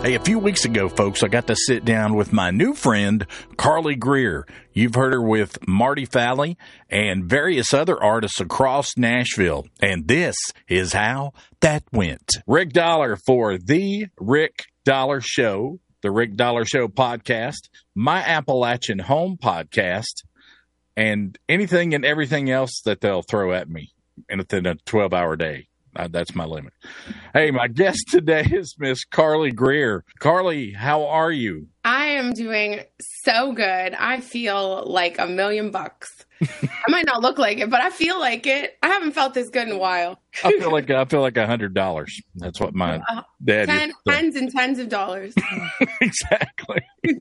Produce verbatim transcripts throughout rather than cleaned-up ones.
Hey, a few weeks ago, folks, I got to sit down with my new friend, Carly Greer. You've heard her with Marty Falley and various other artists across Nashville. And this is how that went. Rick Dollar for The Rick Dollar Show, the Rick Dollar Show podcast, my Appalachian Home podcast, and anything and everything else that they'll throw at me within a twelve-hour day. Uh, that's my limit. Hey, my guest today is Miss Carly Greer. Carly, how are you? I am doing so good. I feel like a million bucks. I might not look like it, but I feel like it. I haven't felt this good in a while. I feel like I feel like a hundred dollars. That's what my uh, dad ten, is. Tens and tens of dollars. Exactly.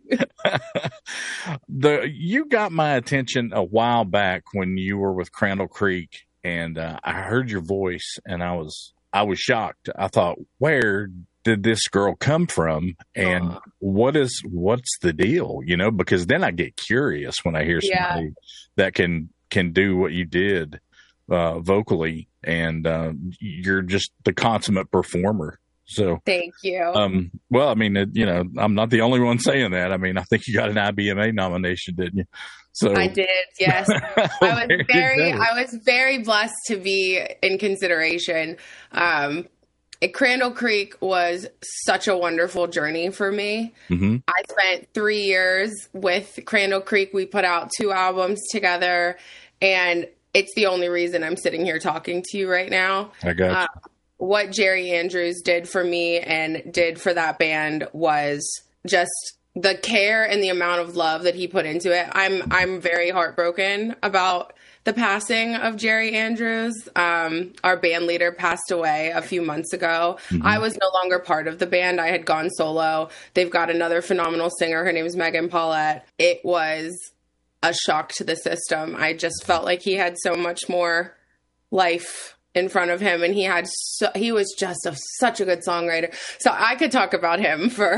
the you got my attention a while back when you were with Crandall Creek. And uh, I heard your voice, and I was I was shocked. I thought, where did this girl come from, and uh, what is what's the deal? You know, because then I get curious when I hear somebody yeah. that can can do what you did uh, vocally, and uh, you're just the consummate performer. So thank you. Um, well, I mean, it, you know, I'm not the only one saying that. I mean, I think you got an I B M A nomination, didn't you? So I did, yes. I was very, I was very blessed to be in consideration. Um, Crandall Creek was such a wonderful journey for me. Mm-hmm. I spent three years with Crandall Creek. We put out two albums together, and it's the only reason I'm sitting here talking to you right now. I got you. Uh, what Jerry Andrews did for me and did for that band was just the care and the amount of love that he put into it. I'm I'm very heartbroken about the passing of Jerry Andrews. Um, our band leader passed away a few months ago. Mm-hmm. I was no longer part of the band. I had gone solo. They've got another phenomenal singer. Her name is Megan Paulette. It was a shock to the system. I just felt like he had so much more life in front of him, and he had so, he was just a, such a good songwriter. So I could talk about him for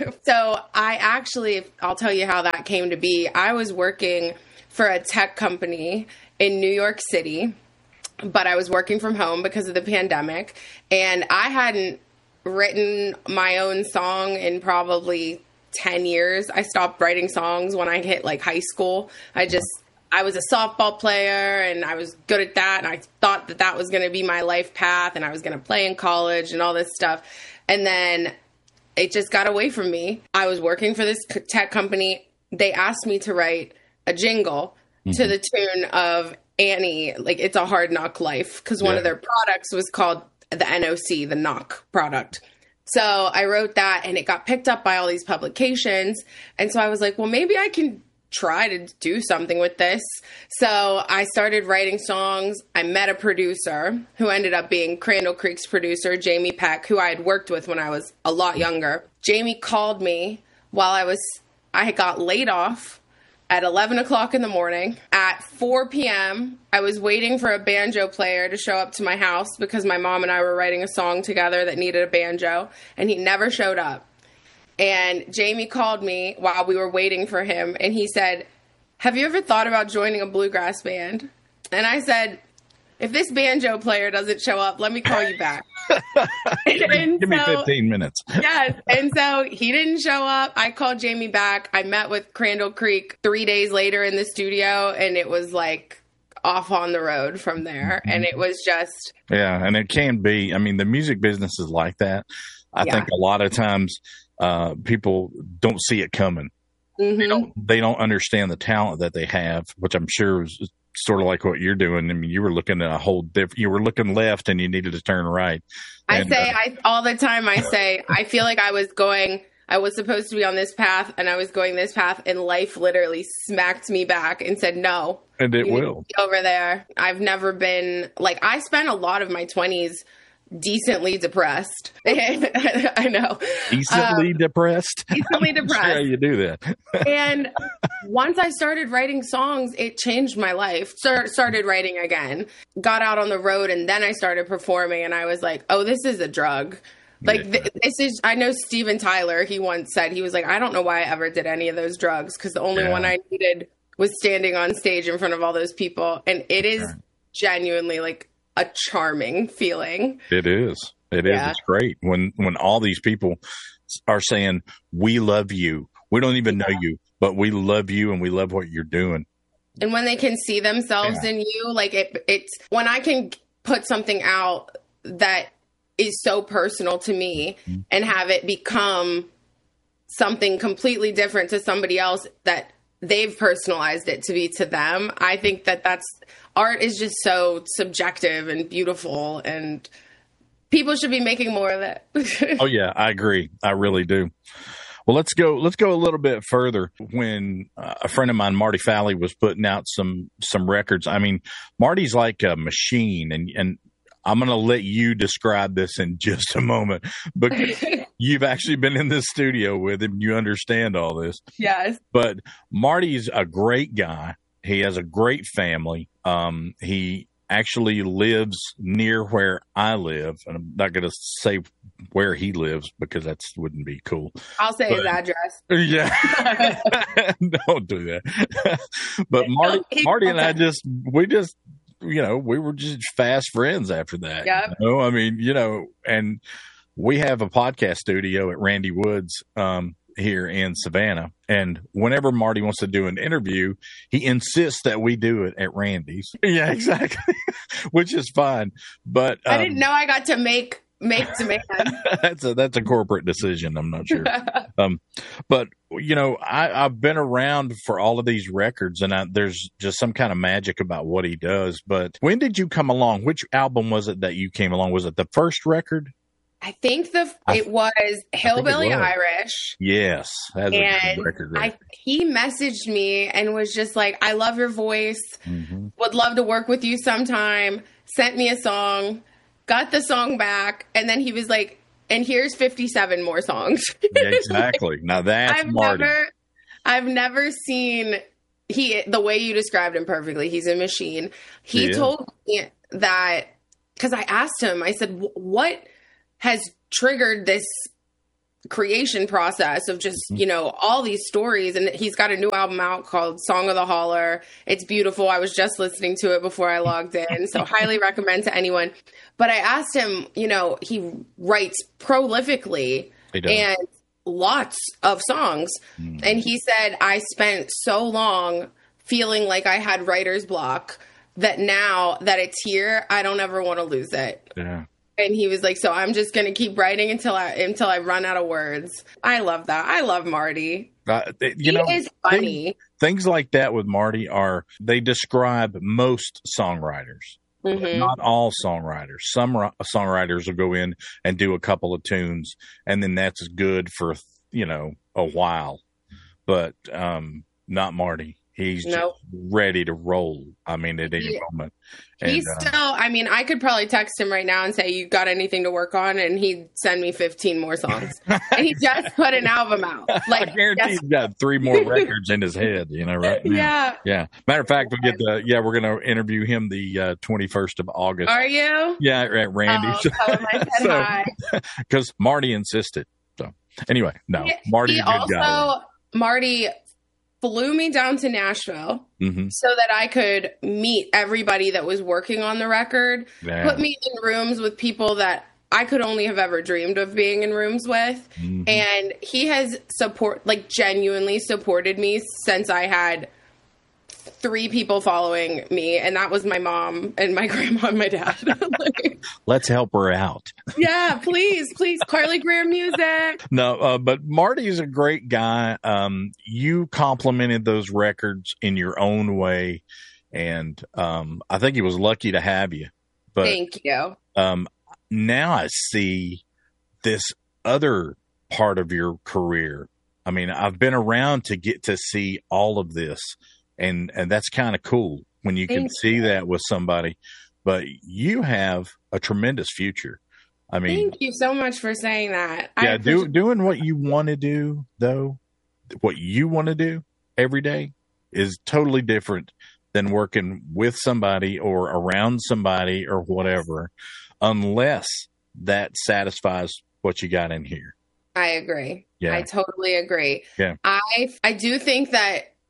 so I actually I'll tell you how that came to be. I was working for a tech company in New York City, but I was working from home because of the pandemic, and I hadn't written my own song in probably ten years. I stopped writing songs when I hit like high school. I just I was a softball player, and I was good at that, and I thought that that was going to be my life path, and I was going to play in college and all this stuff. And then it just got away from me. I was working for this tech company. They asked me to write a jingle mm-hmm. to the tune of Annie, like It's a Hard Knock Life, because one yeah. of their products was called the N O C, the knock product. So I wrote that, and it got picked up by all these publications. And so I was like, well, maybe I can try to do something with this. So I started writing songs. I met a producer who ended up being Crandall Creek's producer, Jamie Peck, who I had worked with when I was a lot younger. Jamie called me while I was, I had got laid off at eleven o'clock in the morning. At four p.m., I was waiting for a banjo player to show up to my house because my mom and I were writing a song together that needed a banjo, and he never showed up. And Jamie called me while we were waiting for him, and he said, have you ever thought about joining a bluegrass band? And I said, if this banjo player doesn't show up, let me call you back. give me, give me so, fifteen minutes. Yes. And so he didn't show up. I called Jamie back. I met with Crandall Creek three days later in the studio, and it was like off on the road from there. Mm-hmm. And it was just. Yeah. And it can be. I mean, the music business is like that. I yeah. think a lot of times uh, people don't see it coming. Mm-hmm. They don't, they don't understand the talent that they have, which I'm sure is sort of like what you're doing. I mean, you were looking at a whole different, you were looking left and you needed to turn right. And, I say, uh, I, all the time I say, I feel like I was going, I was supposed to be on this path, and I was going this path, and life literally smacked me back and said, no. And it will. Over there. I've never been, like, I spent a lot of my twenties decently depressed. I know. Decently um, depressed? Decently depressed. How you do that. And once I started writing songs, it changed my life. Start, started writing again. Got out on the road, and then I started performing, and I was like, oh, this is a drug. Like, yeah. th- this is, I know Steven Tyler, he once said, he was like, I don't know why I ever did any of those drugs, because the only yeah. one I needed was standing on stage in front of all those people. And it is yeah. genuinely, like, a charming feeling. It is. It is. Yeah. It's great when when all these people are saying, we love you. We don't even yeah. know you, but we love you and we love what you're doing. And when they can see themselves yeah. in you, like it, it's when I can put something out that is so personal to me mm-hmm. and have it become something completely different to somebody else that they've personalized it to be to them. I think that that's art is just so subjective and beautiful, and people should be making more of it. Oh yeah, I agree. I really do. Well, let's go. Let's go a little bit further. When uh, a friend of mine, Marty Falley, was putting out some some records. I mean, Marty's like a machine, and and I'm going to let you describe this in just a moment, because you've actually been in this studio with him. You understand all this. Yes. But Marty's a great guy. He has a great family. Um, he actually lives near where I live, and I'm not going to say where he lives because that wouldn't be cool. I'll say but, his address. Yeah. Don't do that. But Marty, Marty and I just, we just, you know, we were just fast friends after that. Yeah. You know? I mean, you know, and we have a podcast studio at Randy Woods um, here in Savannah. And whenever Marty wants to do an interview, he insists that we do it at Randy's. Yeah, exactly. Which is fine. But um, I didn't know I got to make make demand. that's a that's a corporate decision. I'm not sure. um, but you know, I, I've been around for all of these records, and I, there's just some kind of magic about what he does. But when did you come along? Which album was it that you came along? Was it the first record? I think the it was Hillbilly Irish. Yes, that's and a good record. Right? I, he messaged me and was just like, "I love your voice. Mm-hmm. Would love to work with you sometime." Sent me a song. Got the song back, and then he was like, and here's fifty-seven more songs. Yeah, exactly. Now that's I've Marty. Never, I've never seen he the way you described him perfectly. He's a machine. He yeah. told me that, because I asked him, I said, what has triggered this creation process of just, you know, all these stories? And he's got a new album out called Song of the Holler. It's beautiful. I was just listening to it before I logged in, so highly recommend to anyone. But I asked him, you know, he writes prolifically and lots of songs. Mm. And he said, I spent so long feeling like I had writer's block that now that it's here, I don't ever want to lose it. Yeah. And he was like, so I'm just going to keep writing until I until I run out of words. I love that. I love Marty. Uh, you he know, is funny. Things, things like that with Marty are, they describe most songwriters. Mm-hmm. Not all songwriters. Some ro- songwriters will go in and do a couple of tunes, and then that's good for, you know, a while. But um, not Marty. He's nope. just ready to roll. I mean, at any he, moment. And, he's uh, still, I mean, I could probably text him right now and say, you got anything to work on? And he'd send me fifteen more songs. And he just put an album out. Like, I guarantee he's got three more records in his head, you know, right now. Yeah. Yeah. Matter of fact, we'll get the, yeah, we're going to interview him the uh, twenty-first of August. Are you? Yeah, at Randy's. Oh, tell him I said so, hi. Because Marty insisted. So, anyway, no. He, Marty's he a good also, guy. Marty flew me down to Nashville mm-hmm. so that I could meet everybody that was working on the record, yeah. put me in rooms with people that I could only have ever dreamed of being in rooms with. Mm-hmm. And he has support, like genuinely supported me since I had three people following me, and that was my mom and my grandma and my dad. Like, let's help her out. Yeah, please, please. Carly Greer music. No, uh, but Marty's a great guy. Um, you complimented those records in your own way, and um, I think he was lucky to have you. But, thank you. Um, now I see this other part of your career. I mean, I've been around to get to see all of this. And and that's kind of cool when you can see that with somebody. But you have a tremendous future. I mean, thank you so much for saying that. Yeah, do, doing what you want to do, though, what you want to do every day is totally different than working with somebody or around somebody or whatever, unless that satisfies what you got in here. I agree. Yeah. I totally agree. Yeah. I I do think that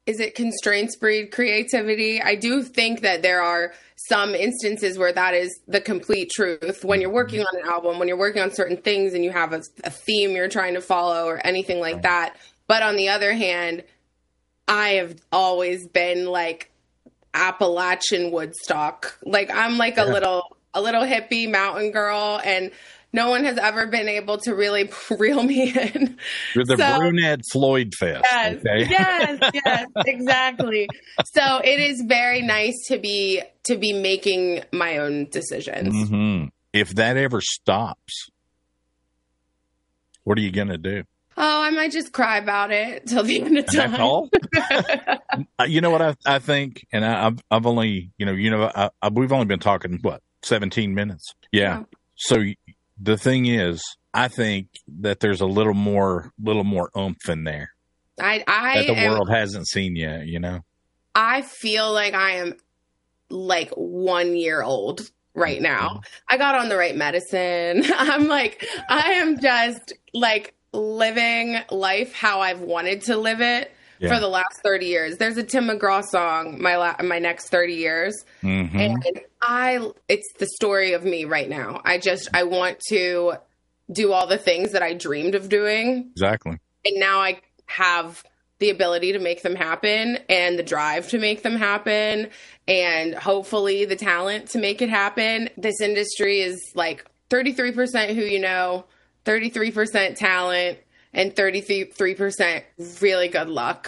is it constraints breed creativity? I do think that there are some instances where that is the complete truth. When you're working on an album, when you're working on certain things and you have a, a theme you're trying to follow or anything like that. But on the other hand, I have always been like Appalachian Woodstock. Like I'm like a little a little hippie mountain girl, and no one has ever been able to really reel me in. You're the so, brunette Floyd Fest. Yes, okay? yes, yes, exactly. So it is very nice to be to be making my own decisions. Mm-hmm. If that ever stops, what are you going to do? Oh, I might just cry about it till the end of time. That's all? You know what I, I think, and I, I've I've only you know you know I, I, we've only been talking what seventeen minutes. Yeah. yeah. So the thing is, I think that there's a little more little more oomph in there. I I that the am, world hasn't seen yet. You know. I feel like I am like one year old right now. I got on the right medicine. I'm like I am just like. living life how I've wanted to live it yeah. for the last thirty years. There's a Tim McGraw song, my la- my next thirty years. Mm-hmm. And I, it's the story of me right now. I just, I want to do all the things that I dreamed of doing. Exactly. And now I have the ability to make them happen and the drive to make them happen and hopefully the talent to make it happen. This industry is like thirty-three percent who you know, thirty-three percent talent, and thirty-three percent really good luck.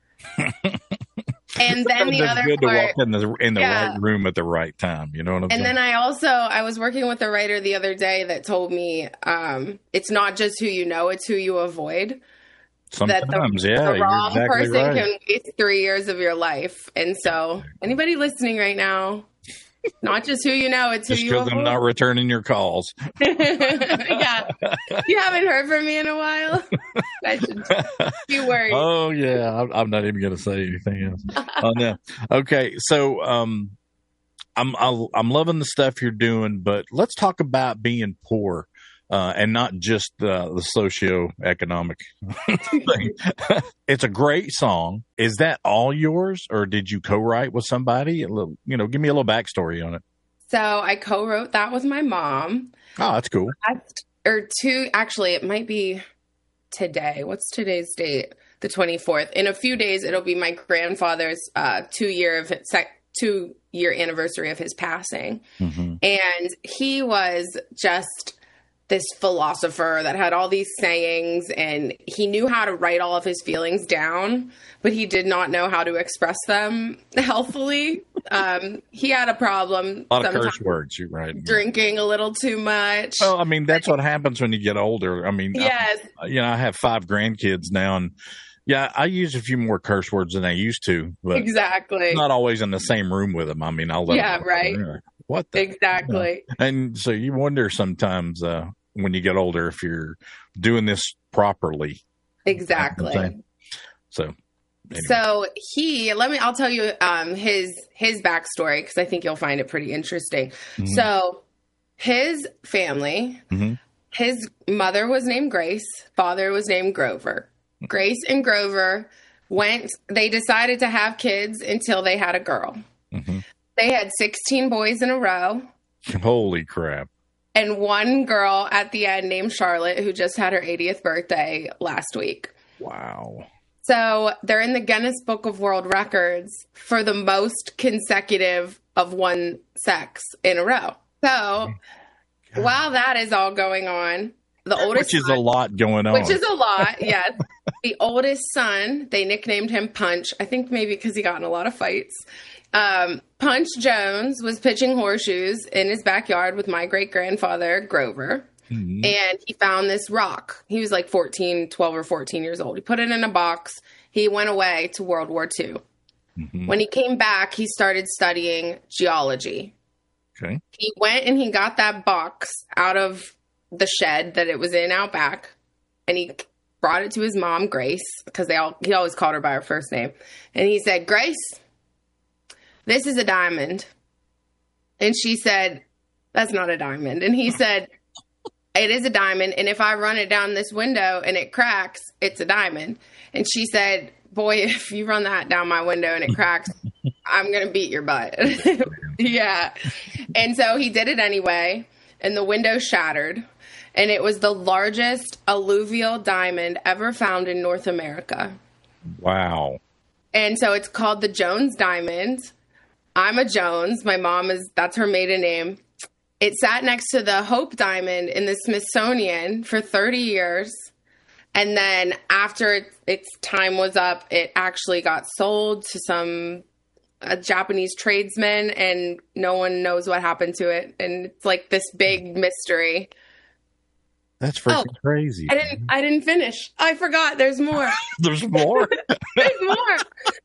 And then the other good part, to walk in the in the yeah. right room at the right time. You know what I'm saying? And then I also I was working with a writer the other day that told me um, it's not just who you know, it's who you avoid. Sometimes, that the, yeah, the wrong you're exactly person right. can waste three years of your life. And so, anybody listening right now, not just who you know, it's just who you avoid. I'm not returning your calls. Yeah, you haven't heard from me in a while. I should be worried. Oh yeah, I'm, I'm not even going to say anything else. Oh no. Okay, so um, I'm I'll, I'm loving the stuff you're doing, but let's talk about being poor. Uh, and not just uh, the socio-economic thing. It's a great song. Is that all yours, or did you co-write with somebody? A little, you know, give me a little backstory on it. So I co-wrote that with my mom. Oh, that's cool. Last, or two, actually, it might be today. What's today's date? The twenty-fourth. In a few days, it'll be my grandfather's uh, two-year of sec- two-year anniversary of his passing, mm-hmm. and he was just this philosopher that had all these sayings, and he knew how to write all of his feelings down, but he did not know how to express them healthfully. Um, he had a problem. A lot of curse words, you're right. Drinking a little too much. Well, I mean, that's what happens when you get older. I mean, yes. I, you know, I have five grandkids now, and yeah, I use a few more curse words than I used to, but exactly not always in the same room with them. I mean, I'll let yeah, them right. What the, exactly. You know? And so you wonder sometimes uh, when you get older if you're doing this properly. Exactly. So, anyway. So he, let me, I'll tell you um, his his backstory because I think you'll find it pretty interesting. Mm-hmm. So his family, mm-hmm. his mother was named Grace, father was named Grover. Mm-hmm. Grace and Grover went, they decided to have kids until they had a girl. Mm-hmm. They had sixteen boys in a row. Holy crap. And one girl at the end named Charlotte, who just had her eightieth birthday last week. Wow. So they're in the Guinness Book of World Records for the most consecutive of one sex in a row. So God. While that is all going on, the oldest Which is son, a lot going on. Which is a lot, yes. The oldest son, they nicknamed him Punch. I think maybe because he got in a lot of fights. Um, Punch Jones was pitching horseshoes in his backyard with my great-grandfather, Grover. Mm-hmm. And he found this rock. He was like fourteen, twelve or fourteen years old. He put it in a box. He went away to World War Two. Mm-hmm. When he came back, he started studying geology. Okay. He went and he got that box out of the shed that it was in out back. And he brought it to his mom, Grace, because they all he always called her by her first name. And he said, Grace, this is a diamond. And she said, that's not a diamond. And he said, it is a diamond. And if I run it down this window and it cracks, it's a diamond. And she said, boy, if you run that down my window and it cracks, I'm going to beat your butt. Yeah. And so he did it anyway, and the window shattered. And it was the largest alluvial diamond ever found in North America. Wow. And so it's called the Jones Diamond. I'm a Jones. My mom is, that's her maiden name. It sat next to the Hope Diamond in the Smithsonian for thirty years. And then after it, its time was up, it actually got sold to some a Japanese tradesman, and no one knows what happened to it. And it's like this big mystery. That's freaking oh, crazy. I didn't I didn't finish. I forgot. There's more. There's more? There's more.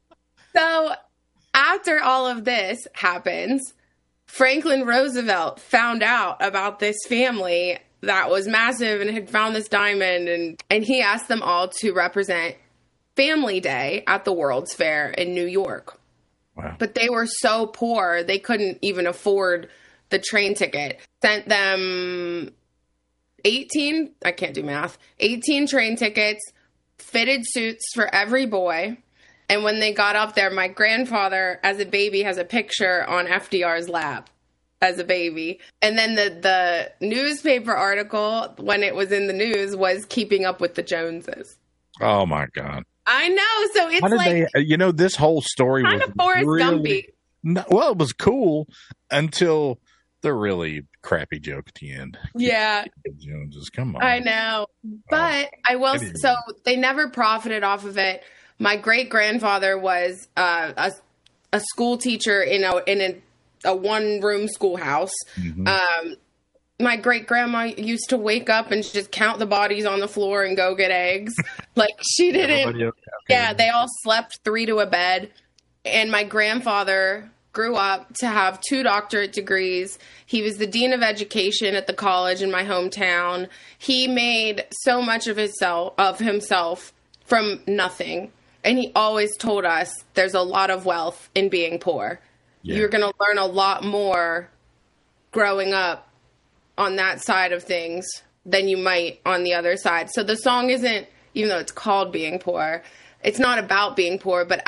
So after all of this happens, Franklin Roosevelt found out about this family that was massive and had found this diamond, and, and he asked them all to represent Family Day at the World's Fair in New York. Wow. But they were so poor, they couldn't even afford the train ticket. Sent them eighteen, I can't do math, eighteen train tickets, fitted suits for every boy. And when they got up there, my grandfather, as a baby, has a picture on F D R's lap as a baby. And then the, the newspaper article, when it was in the news, was Keeping Up with the Joneses. Oh, my God. I know. So it's like, they, you know, this whole story kind was of Forrest really, Gumpy. No, well, it was cool until the really crappy joke at the end. Yeah. Joneses, come on. I know. But oh, I will, I so they never profited off of it. My great grandfather was uh, a a school teacher in a in a, a one room schoolhouse. Mm-hmm. Um, my great grandma used to wake up and just count the bodies on the floor and go get eggs. Like she didn't. Okay. Yeah, they all slept three to a bed. And my grandfather grew up to have two doctorate degrees. He was the dean of education at the college in my hometown. He made so much of himself of himself from nothing. And he always told us there's a lot of wealth in being poor. Yeah. You're going to learn a lot more growing up on that side of things than you might on the other side. So the song isn't, even though it's called Being Poor, it's not about being poor. But